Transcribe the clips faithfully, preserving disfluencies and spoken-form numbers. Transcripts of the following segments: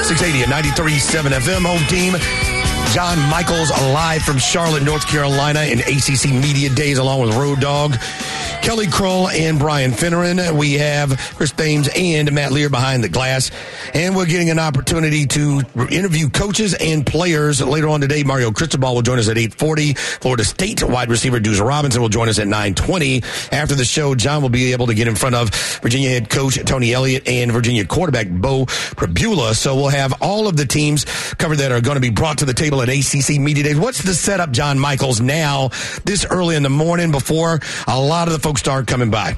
six eighty at ninety-three point seven F M. Home team. John Michaels live from Charlotte, North Carolina in A C C Media Days along with Road Dogg, Kelly Kroll, and Brian Finneran. We have Chris Thames and Matt Lear behind the glass. And we're getting an opportunity to interview coaches and players later on today. Mario Cristobal will join us at eight forty. Florida State wide receiver Deuce Robinson will join us at nine twenty. After the show, John will be able to get in front of Virginia head coach Tony Elliott and Virginia quarterback Bo Pribula. So we'll have all of the teams covered that are going to be brought to the table at A C C Media Days. What's the setup, John Michaels, now this early in the morning before a lot of the folks start coming by?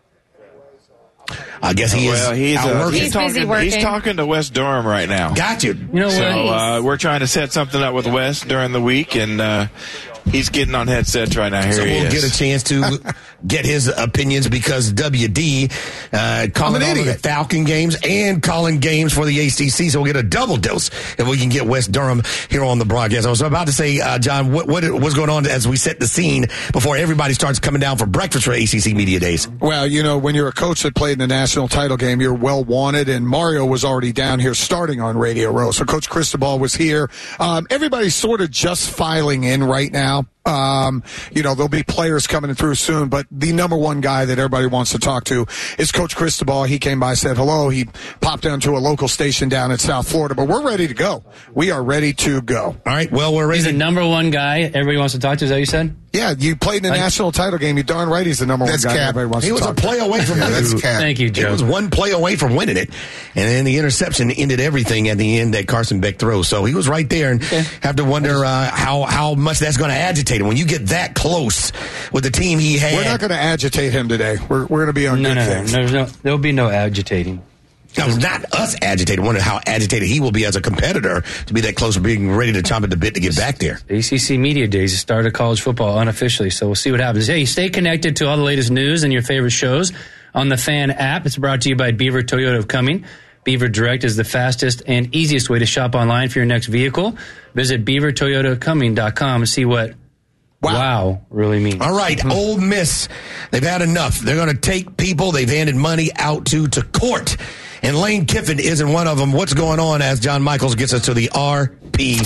I guess he well, is he's, out uh, working. he's, talking, he's talking to Wes Durham right now. Got you. You know so what? uh, we're trying to set something up with Wes during the week, and uh, he's getting on headsets right now. Here so he we'll is. get a chance to get his opinions because W D uh, calling all of the Falcon games and calling games for the A C C. So we'll get a double dose if we can get Wes Durham here on the broadcast. I was about to say, uh, John, what, what what's going on as we set the scene before everybody starts coming down for breakfast for A C C Media Days? Well, you know, when you're a coach that played in the national title game, you're well wanted, and Mario was already down here starting on Radio Row. So Coach Cristobal was here. Um, everybody's sort of just filing in right now. Um, you know, there'll be players coming through soon, but the number one guy that everybody wants to talk to is Coach Cristobal. He came by, said hello. He popped down to a local station down in South Florida, but we're ready to go. We are ready to go. All right. Well, we're ready. He's the number one guy everybody wants to talk to. Is that what you said? Yeah, you played in the I, national title game. You darn right he's the number That's one guy Cap. everybody wants he to talk to. He was a play away from winning it. Thank you, Joe. He was one play away from winning it, and then the interception ended everything at the end that Carson Beck threw. So he was right there, and okay. have to wonder uh, how, how much that's going to agitate him. When you get that close with the team he had. We're not going to agitate him today. We're, we're going to be on no, good no, things. No, no, there'll be no agitating. No, not us agitated. I wonder how agitated he will be as a competitor to be that close to being ready to chomp at the bit to get back there. A C C Media Days, the start of college football unofficially, so we'll see what happens. Hey, stay connected to all the latest news and your favorite shows on the Fan app. It's brought to you by Beaver Toyota of Cumming. Beaver Direct is the fastest and easiest way to shop online for your next vehicle. Visit beaver toyota cumming dot com and see what Wow. wow really means. All right, mm-hmm. Ole Miss, they've had enough. They're going to take people they've handed money out to to court. And Lane Kiffin isn't one of them. What's going on as John Michaels gets us to the R P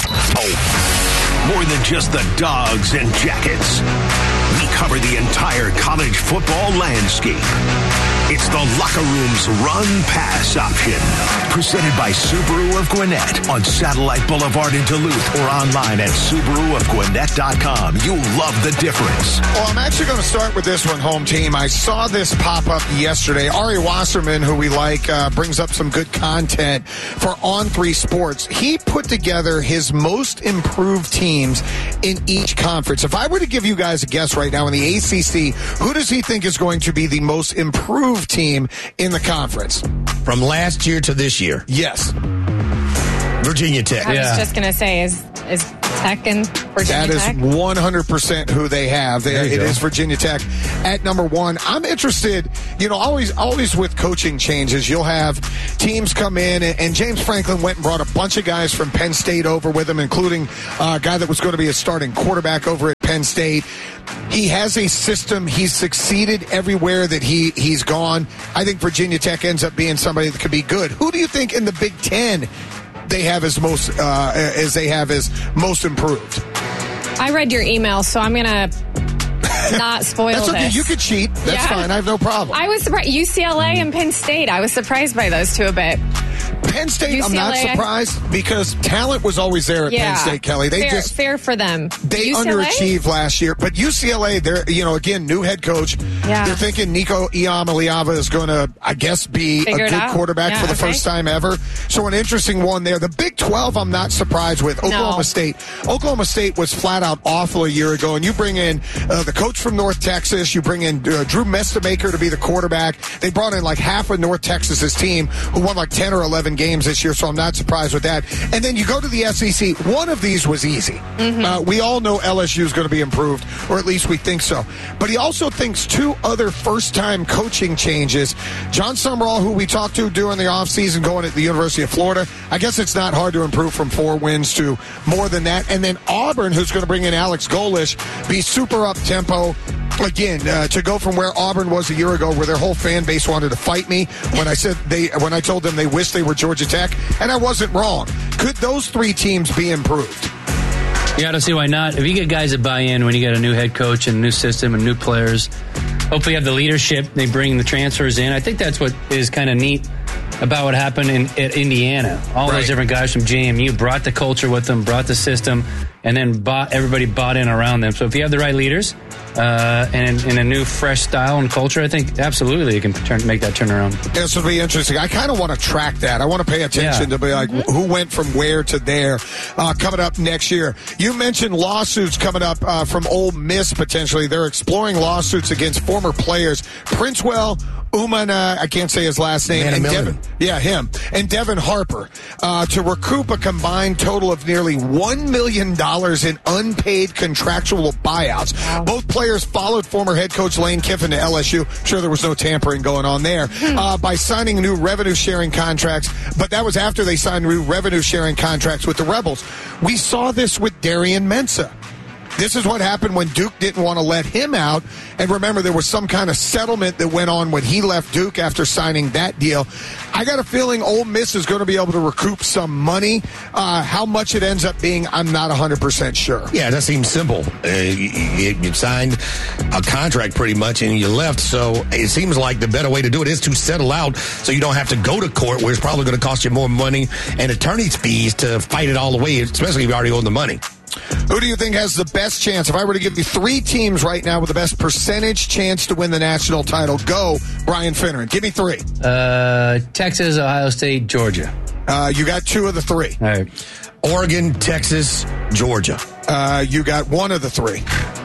O? More than just the dogs and jackets. We cover the entire college football landscape. It's the Locker Room's run-pass option. Presented by Subaru of Gwinnett on Satellite Boulevard in Duluth or online at Subaru of Gwinnett dot com. You'll love the difference. Well, I'm actually going to start with this one, home team. I saw this pop up yesterday. Ari Wasserman, who we like, uh, brings up some good content for On three Sports. He put together his most improved teams in each conference. If I were to give you guys a guess right now in the A C C, who does he think is going to be the most improved team in the conference? From last year to this year? Yes. Virginia Tech. I yeah. was just going to say, is is Tech and Virginia That Tech? That is one hundred percent who they have. They, it go. is Virginia Tech at number one. I'm interested, you know, always always with coaching changes, you'll have teams come in, and, and James Franklin went and brought a bunch of guys from Penn State over with him, including a guy that was going to be a starting quarterback over at Penn State. He has a system. He's succeeded everywhere that he, he's gone. I think Virginia Tech ends up being somebody that could be good. Who do you think in the Big Ten they have as most uh, as they have as most improved? I read your email, so I'm going to not spoil That's okay. this. You could cheat. That's Yeah. fine. I have no problem. I was surprised. U C L A and Penn State. I was surprised by those two a bit. Penn State, U C L A, I'm not surprised because talent was always there at Yeah. Penn State, Kelly. They fair, just fair for them. They U C L A? underachieved last year, but U C L A, they're, you know, again, new head coach. Yeah. They're thinking Nico Iamaleava is going to, I guess, be Figure a it good out. quarterback Yeah, for the okay. first time ever. So an interesting one there. The Big twelve, I'm not surprised with. Oklahoma No. State. Oklahoma State was flat out awful a year ago, and you bring in uh, the coach from North Texas. You bring in uh, Drew Mestamaker to be the quarterback. They brought in like half of North Texas's team, who won like ten or eleven games this year. So I'm not surprised with that. And then you go to the S E C. One of these was easy. Mm-hmm. Uh, we all know L S U is going to be improved, or at least we think so. But he also thinks two other first-time coaching changes. John Sumrall, who we talked to during the offseason going at the University of Florida, I guess it's not hard to improve from four wins to more than that. And then Auburn, who's going to bring in Alex Golish, be super up-tempo. Again, uh, to go from where Auburn was a year ago, where their whole fan base wanted to fight me when I said they, when I told them they wished they were Georgia Tech, and I wasn't wrong. Could those three teams be improved? Yeah, I don't see why not. If you get guys that buy in when you get a new head coach and a new system and new players, hopefully you have the leadership, they bring the transfers in. I think that's what is kind of neat about what happened in at Indiana. All Right. those different guys from J M U brought the culture with them, brought the system, and then bought, everybody bought in around them. So if you have the right leaders uh, and in a new, fresh style and culture, I think absolutely you can turn, make that turn around. This will be interesting. I kind of want to track that. I want to pay attention Yeah. to be like, Mm-hmm. who went from where to there uh, coming up next year. You mentioned lawsuits coming up uh, from Ole Miss potentially. They're exploring lawsuits against former players. Princewell, Umana, I can't say his last name, and Manamillan. Devin, yeah, him, and Devin Harper uh, to recoup a combined total of nearly one million dollars in unpaid contractual buyouts. Wow. Both players followed former head coach Lane Kiffin to L S U. Sure, there was no tampering going on there uh, by signing new revenue sharing contracts, but that was after they signed new revenue sharing contracts with the Rebels. We saw this with Darian Mensah. This is what happened when Duke didn't want to let him out. And remember, there was some kind of settlement that went on when he left Duke after signing that deal. I got a feeling Ole Miss is going to be able to recoup some money. Uh, how much it ends up being, I'm not one hundred percent sure. Yeah, that seems simple. Uh, you, you signed a contract pretty much and you left, so it seems like the better way to do it is to settle out so you don't have to go to court, where it's probably going to cost you more money and attorney's fees to fight it all the way, especially if you already own the money. Who do you think has the best chance? If I were to give you three teams right now with the best percentage chance to win the national title, go, Brian Finneran. Give me three. Uh, Texas, Ohio State, Georgia. Uh, you got two of the three. All right. Oregon, Texas, Georgia. Uh, you got one of the three.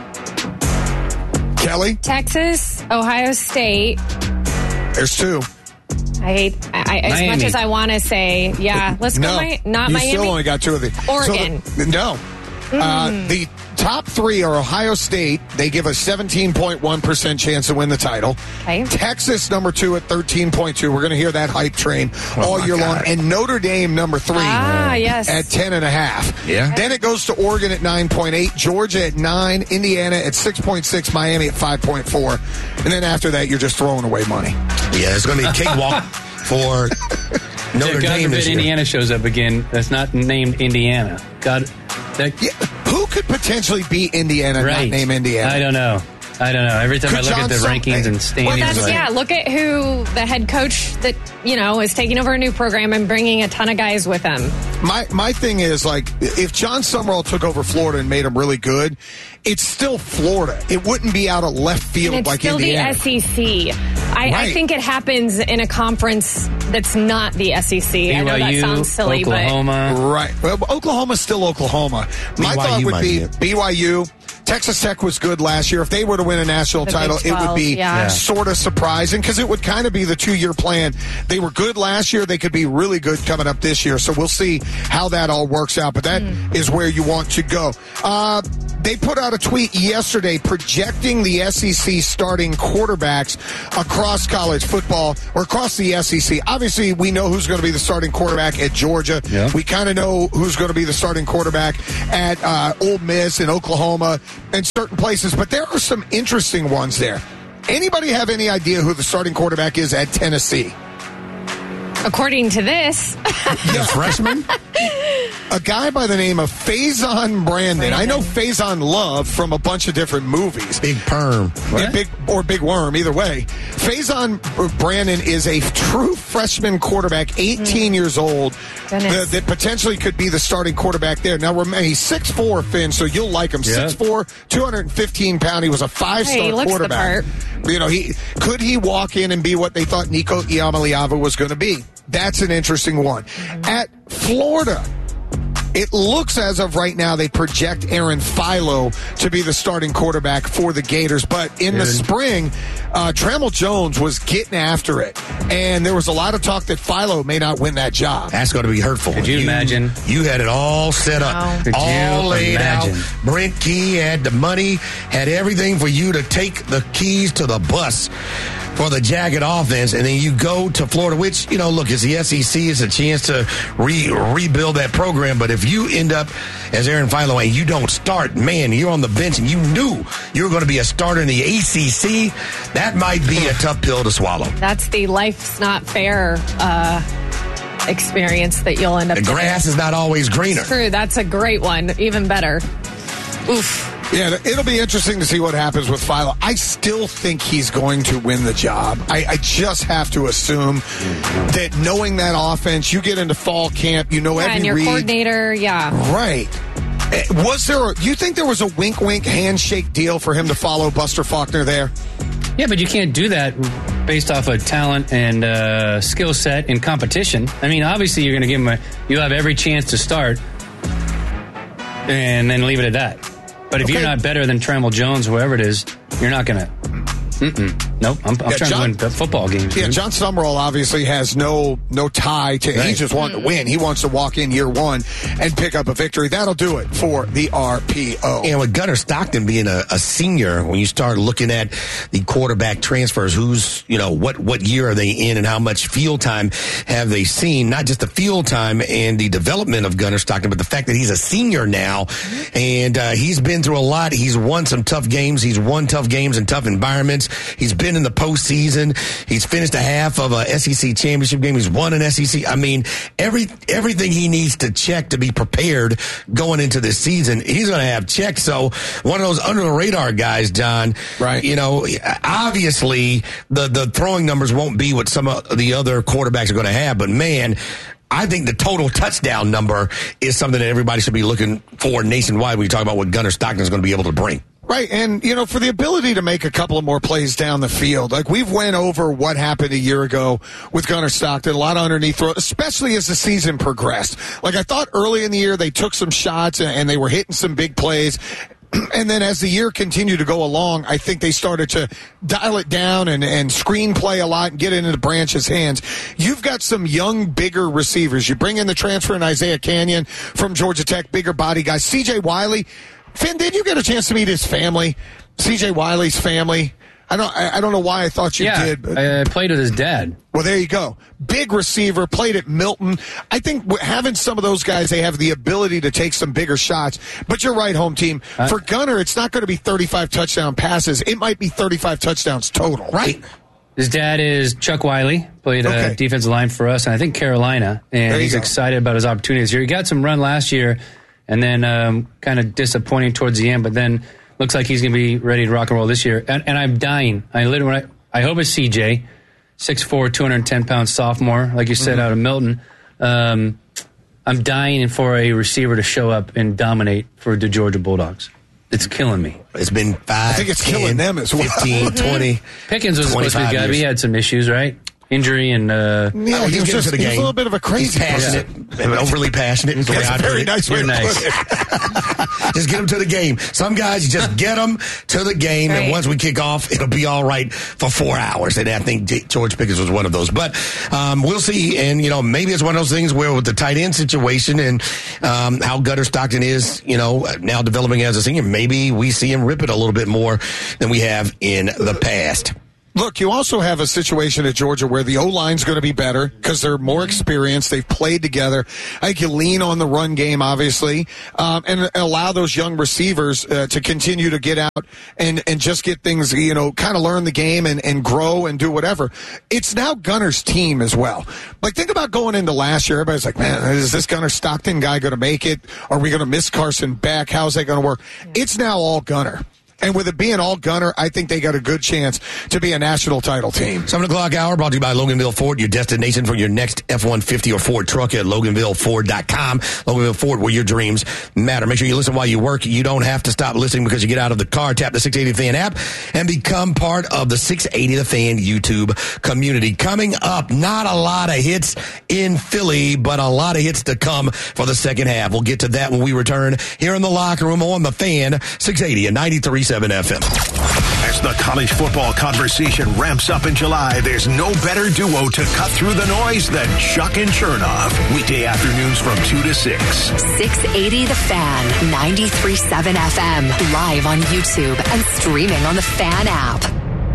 Kelly, Texas, Ohio State. there's two. I hate, I, I, as Miami. much as I want to say, yeah, let's No, go, my, not you Miami. still only got two of the Oregon. So the- no. Uh, the top three are Ohio State. They give a seventeen point one percent chance to win the title. Okay. Texas, number two at thirteen point two. We're going to hear that hype train all my year long. God. And Notre Dame, number three Ah, yes. at ten and a half. Yeah. Then it goes to Oregon at nine point eight, Georgia at nine, Indiana at six point six, Miami at five point four. And then after that, you're just throwing away money. Yeah, it's going to be a cakewalk for Notre God Dame forbid this year. Indiana shows up again. That's not named Indiana. God, that, Yeah. Who could potentially beat Indiana and right. not name Indiana? I don't know. I don't know. Every time Could I look John at the Sum- rankings and standings, Well, that's, like, yeah, look at who the head coach that, you know, is taking over a new program and bringing a ton of guys with him. My my thing is, like, if John Summerall took over Florida and made them really good, it's still Florida. It wouldn't be out of left field And it's like still Indiana. the S E C. I, I Right. think it happens in a conference that's not the S E C. I know that B Y U, sounds silly, Oklahoma. Right. Well, Oklahoma's still Oklahoma. My B Y U thought would might be be it. B Y U. Texas Tech was good last year. If they were to win a national The title, Big it would twelve, be yeah. Yeah. sort of surprising because it would kind of be the two-year plan. They were good last year. They could be really good coming up this year. So we'll see how that all works out. But that is where you want to go. Uh, they put out a tweet yesterday projecting the S E C starting quarterbacks across college football or across the S E C. Obviously, we know who's going to be the starting quarterback at Georgia. Yeah. We kind of know who's going to be the starting quarterback at uh, Ole Miss and Oklahoma and certain places, but there are some interesting ones there. Anybody have any idea who the starting quarterback is at Tennessee? According to this, The freshman? A guy by the name of Faison Brandon. I know Faison Love from a bunch of different movies. Big perm. Yeah, big or big worm, either way. Faison Brandon is a true freshman quarterback, eighteen years old, Goodness. that, that potentially could be the starting quarterback there. Now, remember, he's six foot four, Finn, so you'll like him. Yeah. six foot four, two hundred fifteen pounds. He was a five-star Hey, he looks the quarterback. You know, he could he walk in and be what they thought Nico Iamaleava was going to be? That's an interesting one. At Florida, it looks as of right now they project Aaron Philo to be the starting quarterback for the Gators. But in the Good. spring, uh, Trammell Jones was getting after it. And there was a lot of talk that Philo may not win that job. That's going to be hurtful. Could you imagine? You had it all set up, Wow. Could all you laid imagine? out. Brent Key had the money, had everything for you to take the keys to the bus. for the Jacket offense, and then you go to Florida, which, you know, look, it's the S E C. It's a chance to re- rebuild that program. But if you end up as Aaron Philo and you don't start, man, you're on the bench and you knew you were going to be a starter in the A C C, that might be a tough pill to swallow. That's the life's not fair uh, experience that you'll end up The grass getting. is not always greener. True. That's a great one. Even better. Oof. Yeah, it'll be interesting to see what happens with Philo. I still think he's going to win the job. I, I just have to assume that knowing that offense, you get into fall camp, you know Yeah, every and your read. coordinator, yeah. Right. Eh, Was there? A, do you think there was a wink-wink handshake deal for him to follow Buster Faulkner there? Yeah, but you can't do that based off of talent and uh, skill set and competition. I mean, obviously you're going to give him a. You have every chance to start, and then leave it at that. But if Okay. you're not better than Trammell Jones, whoever it is, you're not going to. Mm-mm. Nope. I'm, I'm Yeah, trying John- to win football games. Yeah, dude. John Summerall obviously has no no tie to. He Right. just wants to win. He wants to walk in year one and pick up a victory. That'll do it for the R P O. And with Gunnar Stockton being a, a senior, when you start looking at the quarterback transfers, who's, you know, what, what year are they in and how much field time have they seen? Not just the field time and the development of Gunnar Stockton, but the fact that he's a senior now and uh, he's been through a lot. He's won some tough games. He's won tough games in tough environments. He's been in the postseason. He's finished a half of a S E C championship game. He's won an S E C. I mean, every everything he needs to check to be prepared going into this season, he's going to have checked. So one of those under the radar guys, John. Right. You know, obviously the the throwing numbers won't be what some of the other quarterbacks are going to have, but man, I think the total touchdown number is something that everybody should be looking for nationwide when you talk about what Gunnar Stockton is going to be able to bring. Right, and, you know, for the ability to make a couple of more plays down the field, like we've went over what happened a year ago with Gunnar Stockton, a lot of underneath throw, especially as the season progressed. Like I thought early in the year they took some shots and, and they were hitting some big plays. And then as the year continued to go along, I think they started to dial it down and, and screen play a lot and get into the Branch's hands. You've got some young, bigger receivers. You bring in the transfer in Isaiah Canyon from Georgia Tech, bigger body guys. C J Wiley. Finn, did you get a chance to meet his family? C J Wiley's family? I don't I, I don't know why I thought you yeah, did. But, I, I played with his dad. well, there you go. Big receiver, played at Milton. I think w- having some of those guys, they have the ability to take some bigger shots. But you're right, home team. Uh, For Gunnar, it's not going to be thirty-five touchdown passes. It might be thirty-five touchdowns total. Right. His dad is Chuck Wiley, played uh, Okay. defensive line for us, and I think Carolina. And There you he's go. excited about his opportunities here. He got some run last year, and then um, kind of disappointing towards the end. But then looks like he's going to be ready to rock and roll this year. And, and I'm dying. I literally, when I, I hope it's C J, six foot four, two hundred ten pound sophomore, like you said, Mm-hmm. out of Milton. Um, I'm dying for a receiver to show up and dominate for the Georgia Bulldogs. It's killing me. It's been five, I think it's ten, killing them as well. fifteen, twenty. Pickens was supposed to be a twenty-five guy, but he years. had some issues, right? Injury and uh, Yeah, Oh, he he's was getting just to the he was game. a little bit of a crazy He's passionate, and overly passionate. Is the way That's I a very put it. nice way You're to nice. put it. Just get them to the game. Some guys, you just get them to the game, and Right. once we kick off, it'll be all right for four hours. And I think J- George Pickens was one of those. But um, we'll see. And, you know, maybe it's one of those things where with the tight end situation and um, how Gunnar Stockton is, you know, now developing as a senior, maybe we see him rip it a little bit more than we have in the past. Look, you also have a situation at Georgia where the O-line's going to be better because they're more experienced. They've played together. I think you lean on the run game, obviously, um, and allow those young receivers uh, to continue to get out and, and just get things, you know, kind of learn the game and, and grow and do whatever. It's now Gunnar's team as well. Like, think about going into last year. Everybody's like, man, is this Gunnar Stockton guy going to make it? Are we going to miss Carson Beck? How's that going to work? It's now all Gunnar. And with it being all Gunnar, I think they got a good chance to be a national title team. Seven o'clock hour brought to you by Loganville Ford, your destination for your next F one fifty or Ford truck at Loganville Ford dot com. Loganville Ford, where your dreams matter. Make sure you listen while you work. You don't have to stop listening because you get out of the car. Tap the six eighty The Fan app and become part of the six eighty The Fan YouTube community. Coming up, not a lot of hits in Philly, but a lot of hits to come for the second half. We'll get to that when we return here in the locker room on the Fan, six eighty and ninety-three point seven F M. As the college football conversation ramps up in July, there's no better duo to cut through the noise than Chuck and Chernoff. Weekday afternoons from two to six. six eighty The Fan, ninety-three point seven F M, live on YouTube and streaming on the Fan app.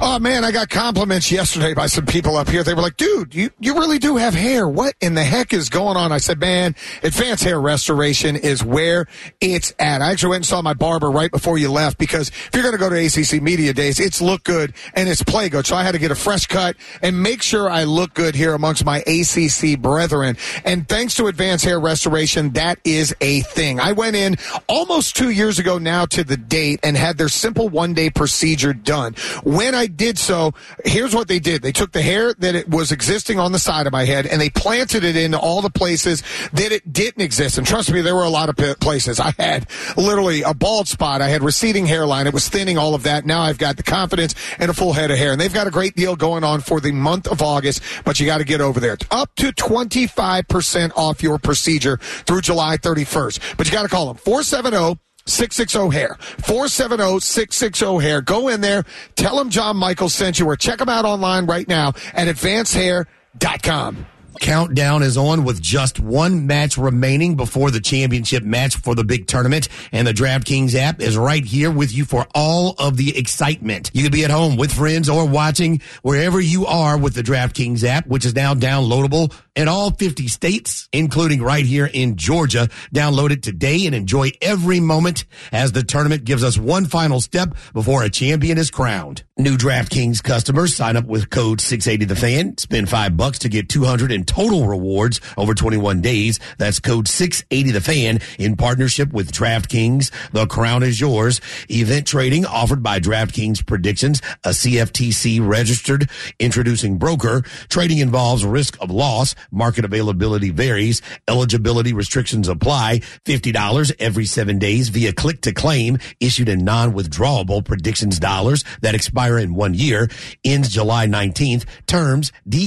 Oh, man, I got compliments yesterday by some people up here. They were like, dude, you, you really do have hair. What in the heck is going on? I said, man, Advanced Hair Restoration is where it's at. I actually went and saw my barber right before you left because if you're going to go to A C C Media Days, it's look good and it's play good. So I had to get a fresh cut and make sure I look good here amongst my A C C brethren. And thanks to Advanced Hair Restoration, that is a thing. I went in almost two years ago now to the date and had their simple one-day procedure done. When I did so, here's what they did. They took the hair that it was existing on the side of my head and they planted it into all the places that it didn't exist. And trust me, there were a lot of p- places. I had literally a bald spot. I had receding hairline. It was thinning, all of that. Now I've got the confidence and a full head of hair. And they've got a great deal going on for the month of August, but you got to get over there. Up to twenty-five percent off your procedure through July thirty-first. But you got to call them four seven zero, six six zero, hair. four seven zero, six six zero, hair. Go in there. Tell them John Michaels sent you or check them out online right now at advanced hair dot com. Countdown is on with just one match remaining before the championship match for the big tournament, and the DraftKings app is right here with you for all of the excitement. You could be at home with friends or watching wherever you are with the DraftKings app, which is now downloadable in all fifty states, including right here in Georgia. Download it today and enjoy every moment as the tournament gives us one final step before a champion is crowned. New DraftKings customers sign up with code six eighty the fan. Spend five bucks to get two hundred in total rewards over twenty-one days. That's code six eighty the fan in partnership with DraftKings. The crown is yours. Event trading offered by DraftKings Predictions, a C F T C registered introducing broker. Trading involves risk of loss. Market availability varies. Eligibility restrictions apply. fifty dollars every seven days via click to claim, issued in non-withdrawable predictions dollars that expire in one year. Ends July nineteenth. Terms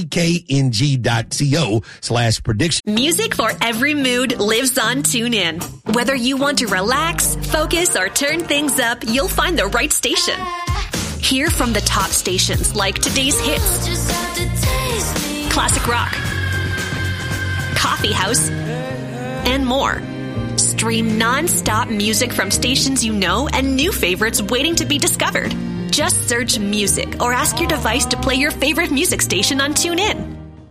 dkng.co slash prediction. Music for every mood lives on TuneIn. Whether you want to relax, focus, or turn things up, you'll find the right station. Hear from the top stations like today's hits, classic rock, coffee house, and more. Stream non-stop music from stations you know and new favorites waiting to be discovered. Just search music or ask your device to play your favorite music station on TuneIn.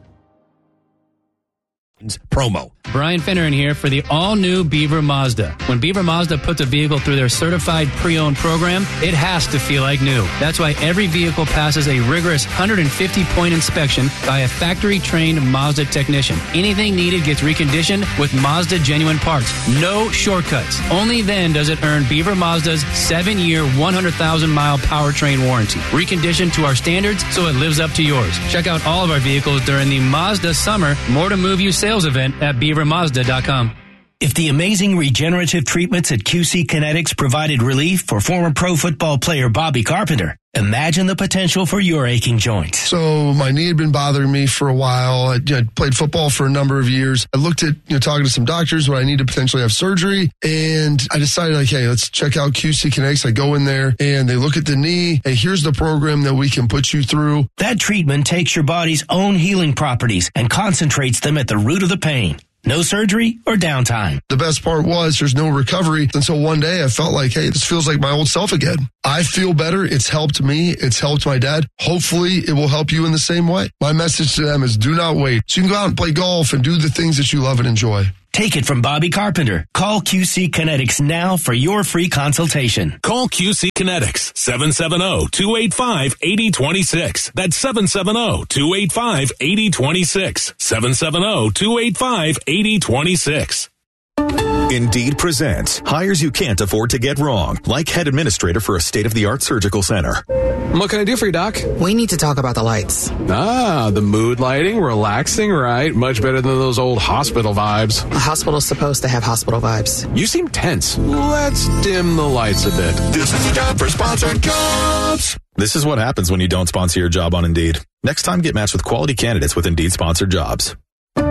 Promo. Brian Finneran here for the all-new Beaver Mazda. When Beaver Mazda puts a vehicle through their certified pre-owned program, it has to feel like new. That's why every vehicle passes a rigorous one hundred fifty point inspection by a factory-trained Mazda technician. Anything needed gets reconditioned with Mazda genuine parts. No shortcuts. Only then does it earn Beaver Mazda's seven-year, one hundred thousand mile powertrain warranty. Reconditioned to our standards so it lives up to yours. Check out all of our vehicles during the Mazda Summer More to Move You sales event at beaver mazda dot com. If the amazing regenerative treatments at Q C Kinetics provided relief for former pro football player Bobby Carpenter, imagine the potential for your aching joints. So my knee had been bothering me for a while. I, you know, played football for a number of years. I looked at, you know, talking to some doctors when I need to potentially have surgery, and I decided, like, hey, let's check out Q C Kinetics. I go in there and they look at the knee. Hey, here's the program that we can put you through. That treatment takes your body's own healing properties and concentrates them at the root of the pain. No surgery or downtime. The best part was there's no recovery until one day I felt like, hey, this feels like my old self again. I feel better. It's helped me. It's helped my dad. Hopefully it will help you in the same way. My message to them is do not wait. So you can go out and play golf and do the things that you love and enjoy. Take it from Bobby Carpenter. Call Q C Kinetics now for your free consultation. Call Q C Kinetics, seven seven zero, two eight five, eight zero two six. That's seven seven zero, two eight five, eight zero two six. seven seven zero, two eight five, eight zero two six. Indeed presents hires you can't afford to get wrong, like head administrator for a state-of-the-art surgical center. What can I do for you, Doc? We need to talk about the lights. Ah, the mood lighting, relaxing, right? Much better than those old hospital vibes. A hospital's supposed to have hospital vibes. You seem tense. Let's dim the lights a bit. This is the job for sponsored jobs. This is what happens when you don't sponsor your job on Indeed. Next time, get matched with quality candidates with Indeed sponsored jobs.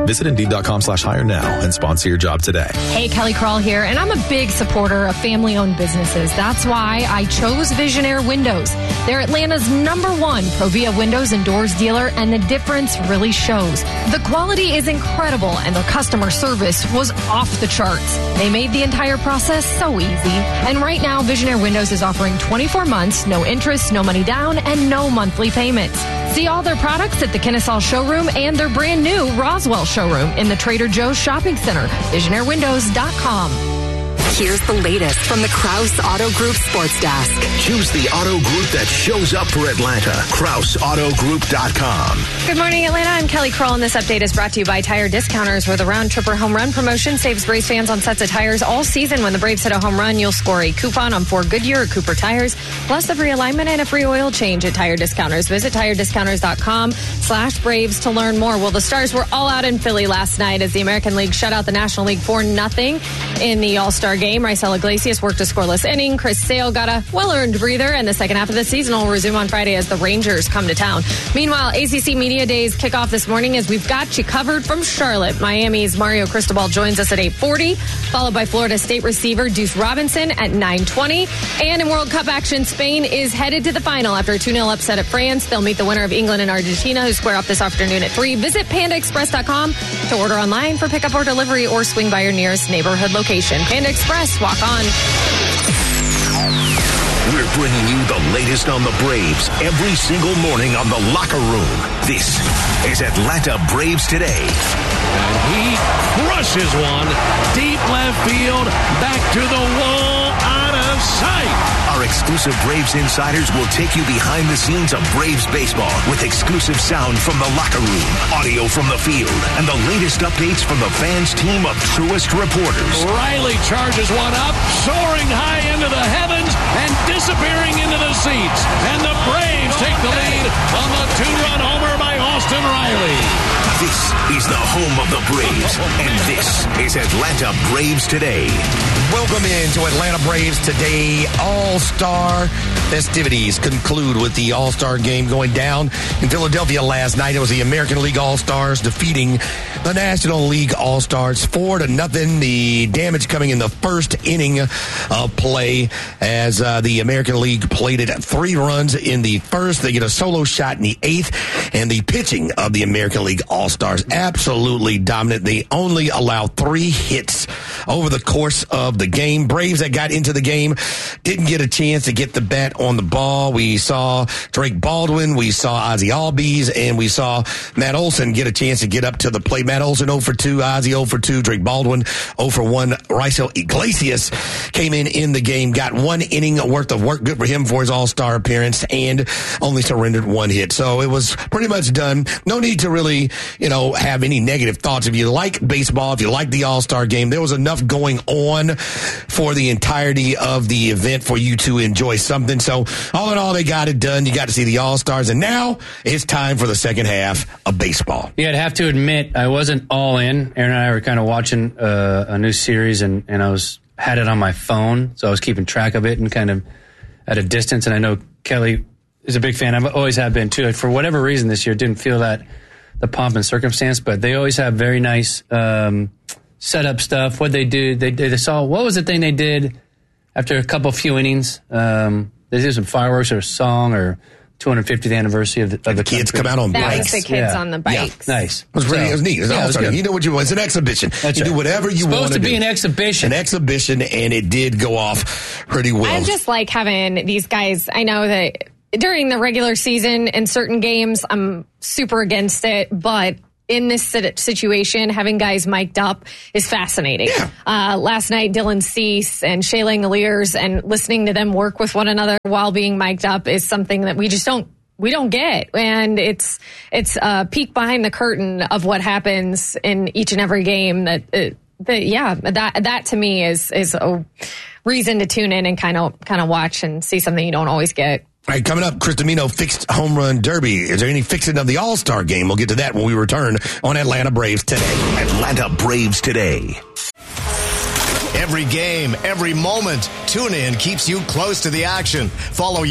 Visit Indeed.com slash hire now and sponsor your job today. Hey, Kelly Crawl here, and I'm a big supporter of family-owned businesses. That's why I chose Visionaire Windows. They're Atlanta's number one Provia windows and doors dealer, and the difference really shows. The quality is incredible, and their customer service was off the charts. They made the entire process so easy. And right now, Visionaire Windows is offering twenty-four months, no interest, no money down, and no monthly payments. See all their products at the Kennesaw showroom and their brand new Roswell showroom in the Trader Joe's Shopping Center. Visionaire Windows dot com. Here's the latest from the Krause Auto Group Sports Desk. Choose the auto group that shows up for Atlanta. Krause Auto Group dot com. Good morning, Atlanta. I'm Kelly Kroll, and this update is brought to you by Tire Discounters, where the round tripper home run promotion saves Braves fans on sets of tires all season. When the Braves hit a home run, you'll score a coupon on four Goodyear or Cooper tires, plus a free alignment and a free oil change at Tire Discounters. Visit Tire Discounters dot com slash Braves to learn more. Well, the Stars were all out in Philly last night as the American League shut out the National League four nothing in the All-Star game. Raisel Iglesias worked a scoreless inning. Chris Sale got a well-earned breather, and the second half of the season will resume on Friday as the Rangers come to town. Meanwhile, A C C Media Days kick off this morning as we've got you covered from Charlotte. Miami's Mario Cristobal joins us at eight forty, followed by Florida State receiver Deuce Robinson at nine twenty. And in World Cup action, Spain is headed to the final after a two nil upset at France. They'll meet the winner of England and Argentina, who square up this afternoon at three. Visit Panda Express dot com to order online for pickup or delivery, or swing by your nearest neighborhood location. Panda Express, walk on. We're bringing you the latest on the Braves every single morning on The Locker Room. This is Atlanta Braves Today. And he crushes one deep left field, back to the wall, out of sight. Our exclusive Braves insiders will take you behind the scenes of Braves baseball with exclusive sound from The Locker Room, audio from the field, and the latest updates from the fans' team of truest reporters. Riley charges one up, soaring high into the heavens and disappearing into the seats. And the Braves take the lead on the two-run homer by Austin Riley. This is the home of the Braves, and this is Atlanta Braves Today. Welcome in to Atlanta Braves Today. All-Star festivities conclude with the All-Star game going down in Philadelphia last night. It was the American League All-Stars defeating the National League All-Stars four to nothing. The damage coming in the first inning of play as uh, the American League played it three runs in the first. They get a solo shot in the eighth, and the pitching of the American League All-Stars absolutely dominant. They only allow three hits over the course of the game. Braves that got into the game didn't get a chance to get the bat on the ball. We saw Drake Baldwin, we saw Ozzie Albies, and we saw Matt Olson get a chance to get up to the plate. Matt Olson oh for two, Ozzie oh for two, Drake Baldwin oh for one. Raisel Iglesias came in in the game, got one inning worth of work. Good for him for his All-Star appearance, and only surrendered one hit. So it was pretty much done. No need to really, you know, have any negative thoughts. If you like baseball, if you like the All-Star game, there was enough going on for the entirety of the event for you to enjoy something. So all in all, they got it done. You got to see the All-Stars, and now it's time for the second half of baseball. Yeah, I'd have to admit I wasn't all in. Aaron and I were kind of watching uh, a new series, and, and I was had it on my phone, so I was keeping track of it and kind of at a distance. And I know Kelly is a big fan. I always have been too. For whatever reason this year, didn't feel that the pomp and circumstance, but they always have very nice um, setup stuff. What they do, they they saw what was the thing they did after a couple few innings. Um, they did some fireworks or a song or two hundred fiftieth anniversary of the, of the kids country. come out on that bikes. That was the kids yeah. on the bikes. Yeah, nice. It was really, so, it was neat. It was yeah, awesome. It was You know what you want. It's an exhibition. That's you right. do whatever you want supposed to to be do. an exhibition. An exhibition, and it did go off pretty well. I just like having these guys. I know that during the regular season in certain games, I'm super against it, but in this situation, having guys mic'd up is fascinating. Yeah. Uh, last night, Dylan Cease and Shea Langoliers and listening to them work with one another while being mic'd up is something that we just don't we don't get. And it's it's a peek behind the curtain of what happens in each and every game that, uh, that yeah, that that to me is is a reason to tune in and kind of kind of watch and see something you don't always get. All right, coming up, Chris Domino fixed home run derby. Is there any fixing of the All-Star game? We'll get to that when we return on Atlanta Braves Today. Atlanta Braves Today. Every game, every moment, TuneIn keeps you close to the action. Follow